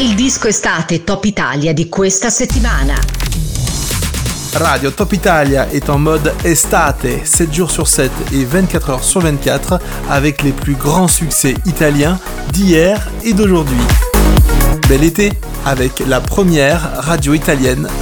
il disco estate Top Italia di questa settimana. Radio Top Italia est en mode estate, 7 jours sur 7 et 24 heures sur 24 avec les plus grands succès italiens d'hier et d'aujourd'hui. Bel été avec la première radio italienne